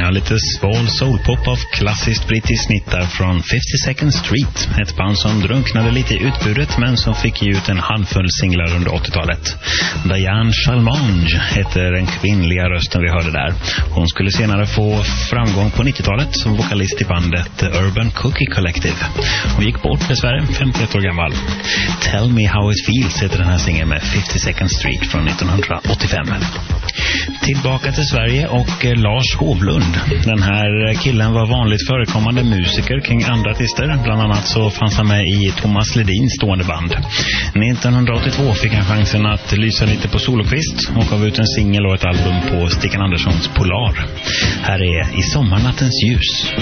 Ja, lite sval soulpop av klassiskt brittiskt snitt där från 52nd Street. Ett band som drunknade lite i utbudet men som fick ge ut en handfull singlar under 80-talet. Diane Chalmange heter den kvinnliga rösten vi hörde där. Hon skulle senare få framgång på 90-talet som vokalist i bandet Urban Cookie Collective. Hon gick bort dessvärre, 51 år gammal. Tell Me How It Feels heter den här singeln med 52nd Street från 1985. Tillbaka till Sverige och Lars Hovlund. Den här killen var vanligt förekommande musiker kring andra artister. Bland annat så fanns han med i Thomas Ledins stående band. 1982 fick han chansen att lysa lite på solokvist och gav ut en singel och ett album på Stickan Anderssons Polar. Här är I sommarnattens ljus.